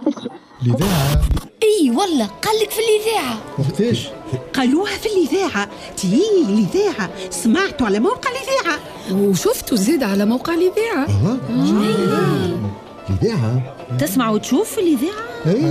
الإذاعة؟ اي والله قالك في الإذاعة. وقتاش؟ قالوها في الإذاعة. الإذاعة سمعتوا على موقع الإذاعة وشفتوا زيد على موقع الإذاعة. الإذاعة تسمع وتشوف في الإذاعة.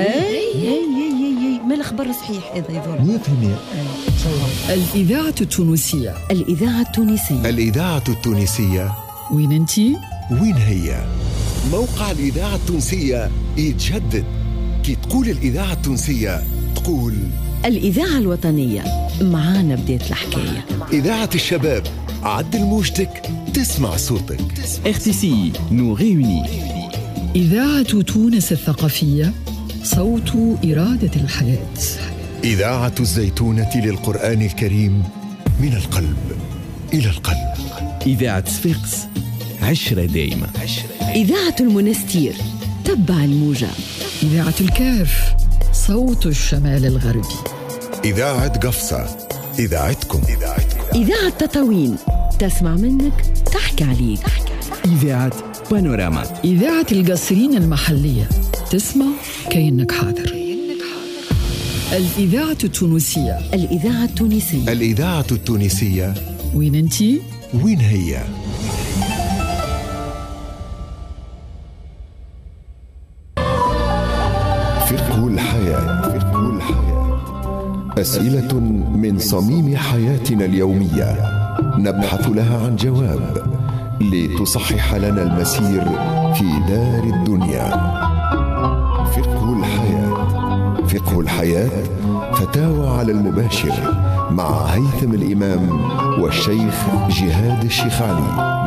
أي ما الخبر صحيح هذا يظهر 100%. الإذاعة التونسية. الإذاعة التونسية. الإذاعة التونسية. وين أنتي؟ وين هي؟ موقع الإذاعة التونسية يتجدد. كي تقول الإذاعة التونسية تقول الإذاعة الوطنية. معانا بداية الحكاية. إذاعة الشباب. عدل موجتك تسمع صوتك. RTCI nous réunit. إذاعة تونس الثقافية، صوت إرادة الحياة. إذاعة الزيتونة للقرآن الكريم، من القلب إلى القلب. إذاعة صفاقس، عشرة دايمة. إذاعة المنستير، تبع الموجة. إذاعة الكاف، صوت الشمال الغربي. إذاعة قفصة، إذاعتكم. إذاعة تطاوين، تسمع منك تحكي عليك. إذاعة بانوراما. إذاعة القصرين المحلية، تسمع كأنك حاضر. الإذاعة التونسية. الإذاعة التونسية. الإذاعة التونسية. وين أنتي؟ وين هي؟ فقه الحياة. أسئلة من صميم حياتنا اليومية نبحث لها عن جواب لتصحح لنا المسير في دار الدنيا. فقه الحياة فتاوى على المباشر مع هيثم الإمام والشيخ جهاد الشيخاني.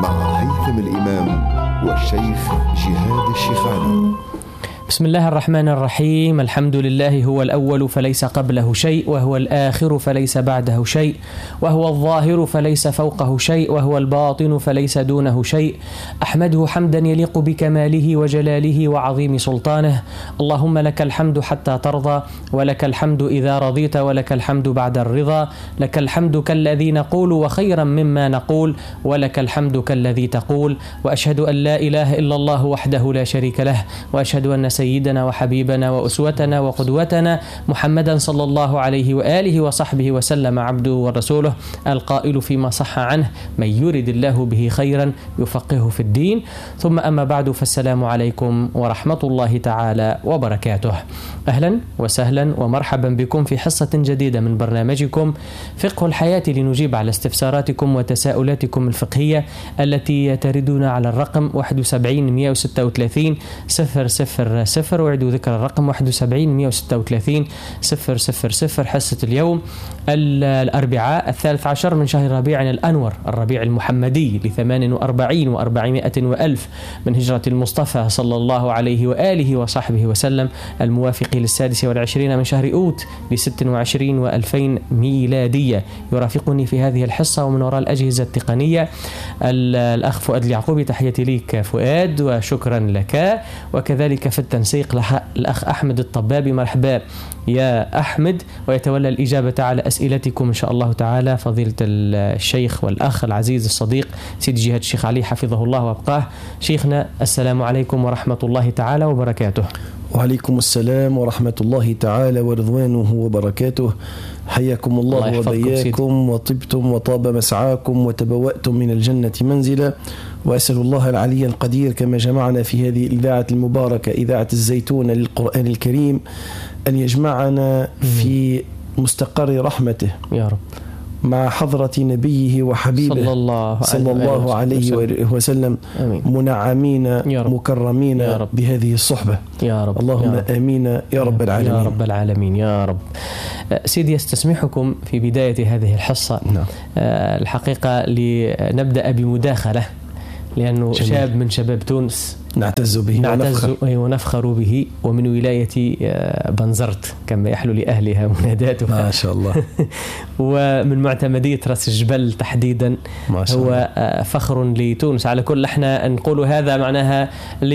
بسم الله الرحمن الرحيم. الحمد لله هو الأول فليس قبله شيء، وهو الآخر فليس بعده شيء، وهو الظاهر فليس فوقه شيء، وهو الباطن فليس دونه شيء. أحمده حمدا يليق بكماله وجلاله وعظيم سلطانه. اللهم لك الحمد حتى ترضى، ولك الحمد إذا رضيت، ولك الحمد بعد الرضا. لك الحمد كالذي نقول وخيرا مما نقول، ولك الحمد كالذي تقول. وأشهد أن لا إله إلا الله وحده لا شريك له، وأشهد أن سيدنا وحبيبنا وأسوتنا وقدوتنا محمدا صلى الله عليه وآله وصحبه وسلم عبده ورسوله، القائل فيما صح عنه: من يرد الله به خيرا يفقهه في الدين. ثم أما بعد، فالسلام عليكم ورحمة الله تعالى وبركاته. أهلا وسهلا ومرحبا بكم في حصة جديدة من برنامجكم فقه الحياة، لنجيب على استفساراتكم وتساؤلاتكم الفقهية التي تردون على الرقم 71 136 000. وعدوا ذكر الرقم 71 136 000. حصة اليوم الأربعاء 13 من شهر ربيع الأنور، الربيع المحمدي، ل48 و400 وألف من هجرة المصطفى صلى الله عليه وآله وصحبه وسلم، الموافق لل26 من شهر أوت ل26 و2000 ميلادية. يرافقني في هذه الحصة ومن وراء الأجهزة التقنية الأخ فؤاد اليعقوبي. تحياتي ليك فؤاد وشكرا لك. وكذلك في التنسيق الأخ أحمد الطبابي. مرحبا يا أحمد. ويتولى الإجابة على أسئلتكم إن شاء الله تعالى فضيلة الشيخ والأخ العزيز الصديق سيد جهاد الشيخ علي حفظه الله وابقاه. شيخنا، السلام عليكم ورحمة الله تعالى وبركاته. وعليكم السلام ورحمة الله تعالى ورضوانه وبركاته. حياكم الله وبياكم، وطبتم وطاب مسعاكم وتبوأتم من الجنة منزلا. وأسأل الله العلي القدير كما جمعنا في هذه الإذاعة المباركة، إذاعة الزيتونة للقرآن الكريم، أن يجمعنا في مستقر رحمته يا رب، مع حضرة نبيه وحبيبه صلى الله عليه وسلم، منعمين مكرمين بهذه الصحبة يا رب. اللهم آمين يا رب العالمين. يا رب العالمين يا رب. سيدي، استسمحكم في بداية هذه الحصة الحقيقة لنبدأ بمداخلة، لأنه جميل. شاب من شباب تونس نعتز به ونفخر به، ومن ولاية بنزرت كما يحلو لأهلها مناداتها ما شاء الله ومن معتمدية رأس الجبل تحديدا. ما شاء الله. هو فخر لتونس. على كل احنا نقول هذا معناها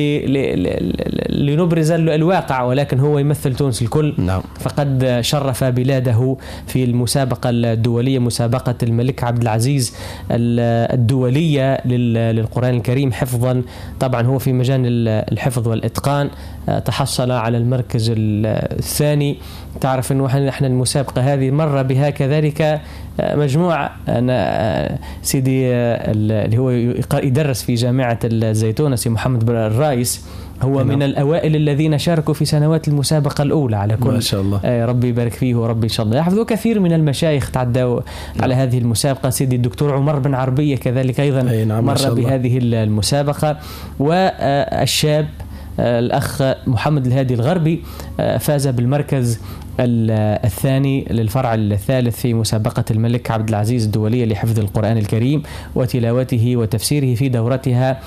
لنبرز الواقع، ولكن هو يمثل تونس الكل. نعم. فقد شرف بلاده في المسابقة الدولية، مسابقة الملك عبد العزيز الدولية للقرآن الكريم حفظا. طبعا هو في مجال مهرجان الحفظ والإتقان، تحصل على المركز الثاني. تعرف أنه احنا المسابقة هذه مر بها كذلك مجموعة، أنا سيدي اللي هو يدرس في جامعة الزيتونة سي محمد الرايس، هو من الأوائل الذين شاركوا في سنوات المسابقة الأولى على كل. ما شاء الله. ربي يبارك فيه وربي إن شاء الله يحفظه. كثير من المشايخ تعدوا على هذه المسابقة، سيدي الدكتور عمر بن عربية كذلك أيضا مر بهذه المسابقة. والشاب الأخ محمد الهادي الغربي فاز بالمركز الثاني للفرع الثالث في مسابقة الملك عبد العزيز الدولية لحفظ القرآن الكريم وتلاوته وتفسيره في دورتها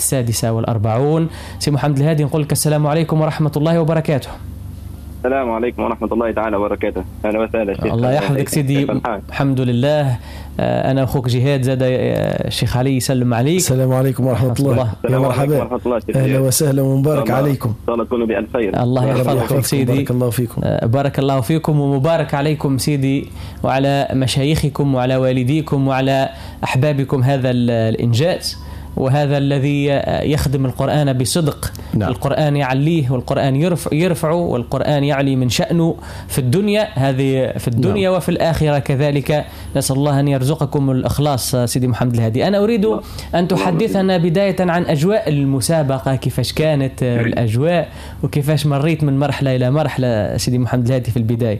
46. سي محمد الهادي، نقول لك السلام عليكم ورحمة الله وبركاته. السلام عليكم ورحمة الله تعالى وبركاته. أهلا وسهلا شيخ. الله يحفظك سيدي. الحمد لله. أنا أخوك جهاد زاد الشيخ علي يسلم عليك. السلام عليكم ورحمة الله. يا مرحبا. أهلا وسهلا ومبارك عليكم. إن شاء الله تكونوا بألف خير. الله يحفظك سيدي. بارك الله فيكم. بارك الله فيكم ومبارك عليكم سيدي، وعلى مشايخكم وعلى والديكم وعلى أحبابكم هذا الإنجاز، وهذا الذي يخدم القرآن بصدق. نعم. القرآن يعليه والقرآن يرفعه والقرآن يعلي من شأنه في الدنيا هذه، في الدنيا نعم. وفي الآخرة كذلك. نسأل الله أن يرزقكم الإخلاص سيدي محمد الهادي. أنا أريد أن تحدثنا بداية عن أجواء المسابقة، كيفاش كانت الأجواء وكيفاش مريت من مرحلة إلى مرحلة سيدي محمد الهادي في البداية.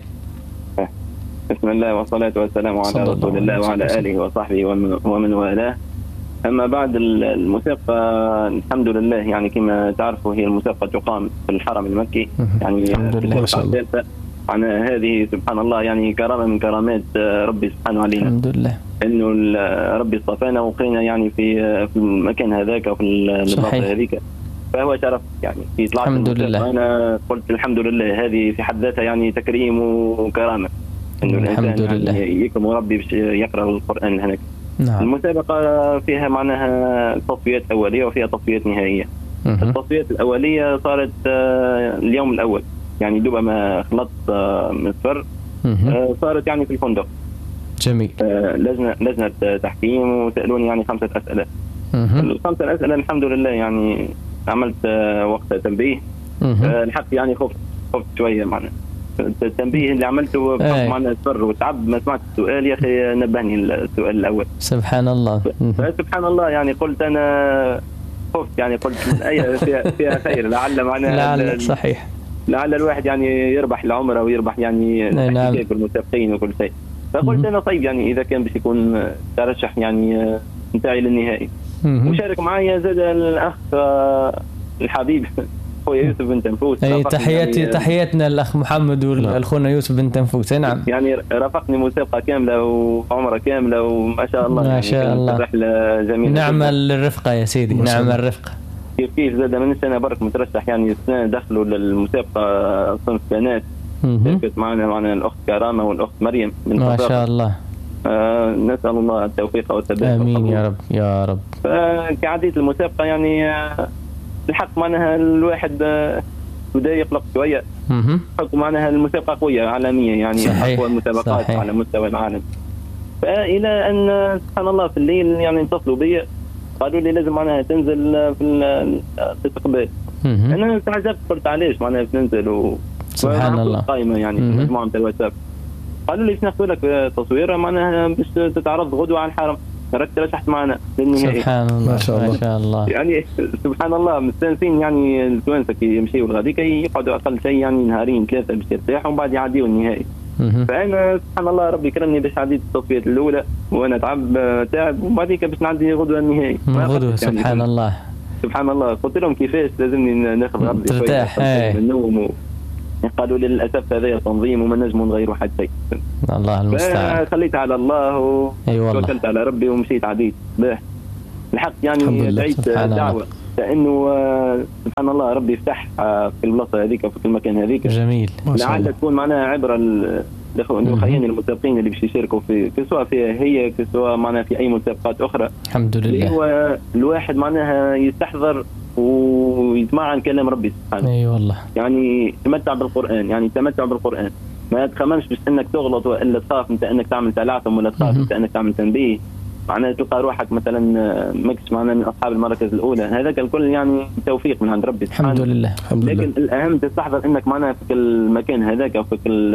بسم الله والصلاة والسلام على رسول الله وعلى آله وصحبه ومن والاه. أما بعد المسابقة الحمد لله يعني كما تعرفوا هي المسابقة تقام في الحرم المكي، يعني الحمد لله. عن هذه سبحان الله يعني كرامة من كرامات ربي سبحانه علينا. الحمد لله إنه ربي اصطفانا وقينا يعني في المكان هذاك وفي البلاصة هذيك، فهو شرف يعني في طلعت الحمد لله. أنا قلت الحمد لله، هذه في حد ذاتها يعني تكريم وكرامة إنه الإنسان يعني يكرم ربي باش يقرأ القرآن هناك. نعم. المسابقة فيها معناها تصفيات أولية وفيها تصفيات نهائية. التصفيات الأولية صارت اليوم الأول، يعني دوبا ما خلطت من الفر صارت يعني في الفندق. جميل. لجنة تحكيم وسألوني يعني 5 أسئلة. ال5 أسئلة الحمد لله يعني عملت وقت تنبيه. الحق يعني خفت شوية معناها التنبيه اللي عملته معنا الفر والتعب، ما سمعت السؤال يا أخي نبهني السؤال الأول. سبحان الله. سبحان الله يعني قلت أنا خفت، يعني قلت من أي فيها خير لعل معناها لعل صحيح، لعل الواحد يعني يربح العمرة ويربح يعني نعم. المتفقين وكل شيء. فقلت أنا طيب يعني إذا كان باش يكون ترشح يعني نتاعي للنهائي. وشارك معايا زاد الأخ الحبيب خويا يوسف بن تنفوس. اي تحياتنا الاخ محمد والخونا يوسف بن تنفوس. نعم يعني رافقني مسابقه كامله وعمره كامله وما شاء الله، ما شاء يعني الله رحله جميله. نعم الرفقه يا سيدي، نعم الرفقه. كيف زاد من السنه برك مترشح، يعني السنه دخلوا للمسابقه صنف بنات. شاركت معنا الاخت كرامه والاخت مريم من ما شاء الله. نسال الله التوفيق والثبات. امين يا رب يا رب. فكعاديه المسابقه يعني الحق معناها الواحد بدا يقلق شويه، حكم معناها المسابقه قويه عالميه، يعني اقوى المسابقات على مستوى العالم. فالى ان سبحان الله في الليل يعني اتصلوا بي قالوا لي لازم معناها تنزل في الاستقبال. انا تعجبت قلت علاش معناها تنزل سبحان الله قائمه يعني في مجموعه من الواتساب. قالوا لي باش ناخذ لك تصويره معناها باش تتعرض غدوه على الحرم، رشحت معنا للنهائي. سبحان الله. ما شاء الله يعني سبحان الله مستانسين يعني التوانسه كي يمشيوا لغاديك يقعدوا اقل شيء يعني نهارين 3 باش يرتاحوا ومن بعد يعديوا النهائي. فانا سبحان الله ربي كرمني باش عديت التصفيات الاولى وانا تعب ومن بعديك باش نعدي غدوه النهائي. غدوه سبحان الله سبحان الله. قلت لهم كيفاش لازمني ناخذ غدوه ترتاح من النوم قالوا لي للاسف هذا تنظيم وما نجم نغيروا حد شيء. الله المستعان. خليت على الله وتوكلت على ربي ومشيت عديت الحق يعني دعيت دعوه لانه سبحان الله ربي يفتح في البلاصه هذيك وفي المكان هذيك. جميل. لعل تكون معناها عبره للخيان المسابقين اللي باش يشاركوا في سواء فيها هي سواء معناها في اي مسابقات اخرى. الحمد لله. هو الواحد معناها يستحضر ويتمعن كلام ربي سبحانه. اي والله. يعني تمتع بالقرآن، يعني تمتع بالقرآن، ما تخممش بس انك تغلط والا تخاف انت انك تعمل تلعثم ولا تخاف انت انك تعمل تنبيه. معناها تلقى روحك مثلا ماكش معنا من اصحاب المراكز الاولى، هذاك الكل يعني توفيق من عند ربي سبحانه. الحمد لله. لكن الاهم تستحضر انك معناها في المكان هذاك او في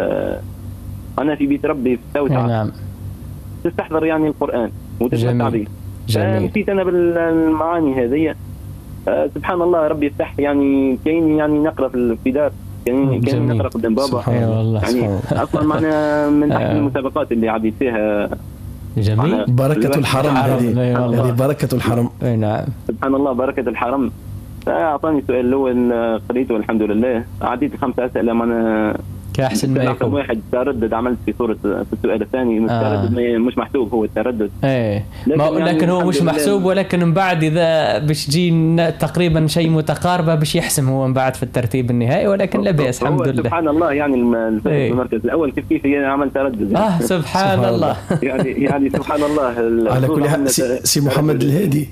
انا في بيت ربي في التوسعه. نعم. تستحضر يعني القران وتتمتع به. جميل. نسيت انا بالمعاني هذه. سبحان الله ربي يفتح يعني كاين يعني نقرا في دار كاين نقرا قدام بابا يعني اصلا معنا من احسن المسابقات اللي عديت فيها. جميل. بركة الحرم هذه بركة الحرم. نعم. سبحان الله بركة الحرم. أعطاني السؤال الأول قريته والحمد لله، عديت 5 أسئلة أنا كأحسن ما يكون. واحد تردد عملت في صورة في السؤال الثاني التردد مش محسوب هو التردد. لكن هو مش محسوب، ولكن من بعد إذا باش تجي تقريبا شيء متقاربة باش يحسم هو من بعد في الترتيب النهائي، ولكن لا بأس الحمد لله. سبحان الله يعني المركز الأول كيف عمل تردد. سبحان الله. يعني سبحان الله. على كل حال سي محمد الهادي،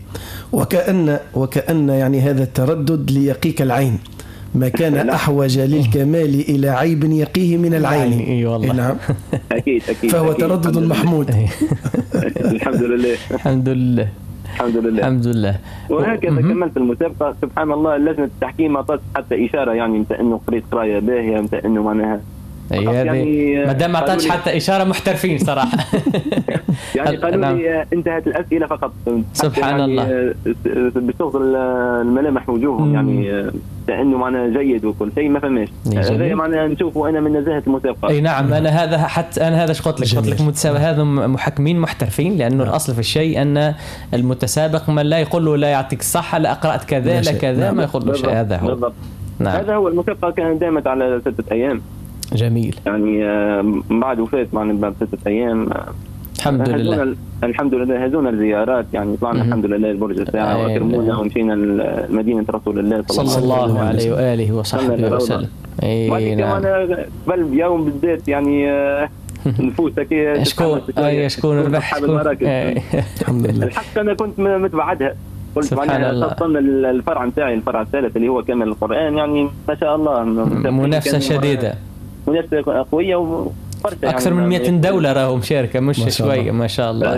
وكأن يعني هذا التردد ليقيك العين، ما كان أحوج للكمال إلى عيب يقيه من العين. اي والله. نعم. أكيد فهو تردد محمود. الحمد لله. الحمد لله. الحمد لله. الحمد لله. وهكذا كملت المسابقة. سبحان الله لجنة التحكيم ما أعطت حتى إشارة يعني متى إنه قريت قراية باهية، متى إنه معناها يعني ما دام ما أعطتش حتى إشارة محترفين صراحة. يعني قالوا لي انتهت الأسئلة فقط. سبحان يعني الله. بتوصل الملامح وجوههم يعني لأنه معنا جيد وكل شيء ما فهمش. هذا معنا نشوفه أنا من نزاهة المسابقة. أي نعم. أنا هذا قلت لك متسابق هذا محكمين محترفين، لأنه الأصل في الشيء أن المتسابق من لا يقول له لا يعطيك الصحة لا قرأت كذا لا كذا ما يقول له شيء. هذا هو بالضبط. نعم. هذا هو. المسابقة كانت دامت على 6 أيام. جميل. يعني بعد وفاة معنا بعد 6 أيام. الحمد لله. الحمد لله هزونا الزيارات يعني طلعنا الحمد لله البرج الساعة وكرمونا ومشينا مدينة رسول الله صلى الله عليه وآله وصحبه وسلم. اي نعم. قبل يوم بالذات يعني نفوسك شكون ربح الحمد لله. الحق أنا كنت متبعدها، قلت معناها خاصة الفرع نتاعي الفرع الثالث اللي هو كامل القرآن يعني ما شاء الله منافسة شديدة، منافسة قوية أكثر من 200 دولة راهو مشاركة مش شوية ما شاء الله.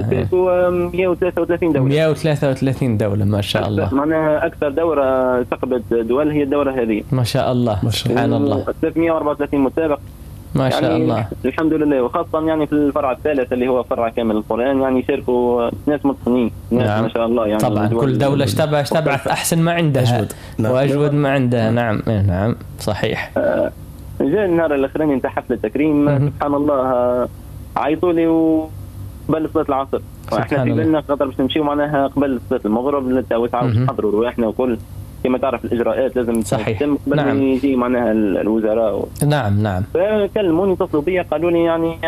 133 دولة. 133 دولة ما شاء الله. معناها أكثر دورة ثقبت دول هي الدورة هذه. ما شاء الله. سبحان الله. 334 متابق. ما شاء يعني الله. الحمد لله. وخاصة يعني في الفرع الثالث اللي هو فرع كامل القرآن يعني شاركوا ناس متقنين نعم. ما شاء الله يعني طبعا كل دولة اشتبعت أحسن ما عندها وأجود ما عندها. نعم نعم صحيح. جاء النهار الأخراني انت حفل التكريم سبحان الله عيطوا لي وقبل صلاة العصر، واحنا في بالنا خاطر باش نمشيو معناها قبل صلاة المغرب للتوسعة ونحضروا رواحنا وكل كما تعرف الإجراءات لازم تتم قبل ما يجي معناها الوزراء نعم نعم. فكلموني اتصلوا بي قالوا لي يعني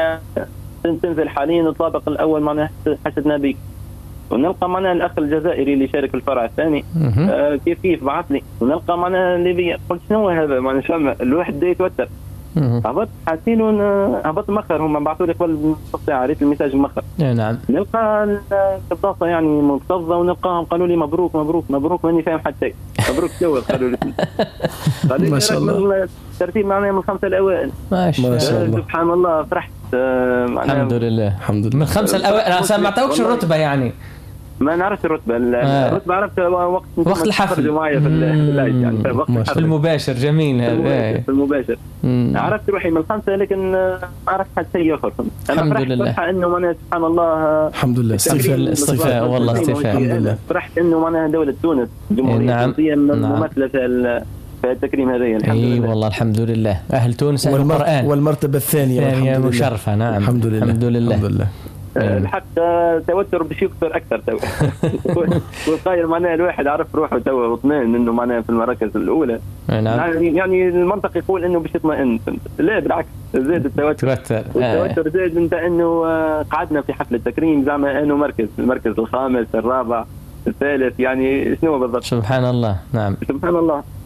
تنزل حاليا الطابق الأول معناها حشدنا بك، ونلقى معنا الأخ الجزائري اللي شارك في الفرع الثاني كيف بعث لي، ونلقى معنا ليبيا. قلت شنو هذا ما نفهم الواحد دا يتوتر. هبط حاسين هبط مخر هم بعثوا لي قبل نص ساعة ريت الميساج مخر. نعم. نلقى القباصة يعني مكتظة ونلقاهم قالوا لي مبروك مبروك مبروك ماني فاهم حتى مبروك شو قالوا لي. ما شاء الله. الترتيب معنا من 5 الأوائل. ما شاء الله. سبحان الله فرحت. الحمد لله. الحمد لله. من 5 الأوائل. أنا ما تعطوكش الرتبة يعني. ما نعرفش الرتبة. الرتبة عرفت وقت الحفل معايا في اللايف يعني في المباشر. جميل هذا في المباشر. عرفت روحي من 5 لكن ما عرفت حتى شيء آخر. الحمد لله. إنه أنا سبحان الله الحمد لله استفاء والله استفاء. الحمد لله. فرحت إنه معناها دولة تونس جمهورية تونسية ممثلة في التكريم هذا الحمد لله. اي والله الحمد لله. أهل تونس أهل القرآن والمرتبة الثانية مشرفة. نعم الحمد لله. الحمد لله. الحمد لله. الحق توتر باش يكثر اكثر تو والقايل معناها الواحد عرف روحه تو اطمئن انه معناها في المراكز الاولى. نعم. يعني المنطق يقول انه باش يطمئن، لا بالعكس زاد التوتر. التوتر زاد انت انه قعدنا في حفل التكريم زعما انه المركز الخامس الرابع الثالث يعني شنو بالضبط. سبحان الله. نعم سبحان الله.